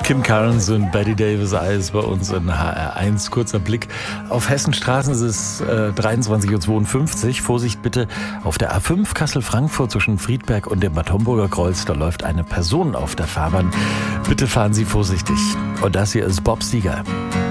Kim Carnes und Betty Davis Eyes bei uns in HR1. Kurzer Blick auf Hessenstraßen. Es ist 23:52 Uhr. Vorsicht bitte auf der A5 Kassel-Frankfurt zwischen Friedberg und dem Bad Homburger Kreuz. Da läuft eine Person auf der Fahrbahn. Bitte fahren Sie vorsichtig. Und das hier ist Bob Seger.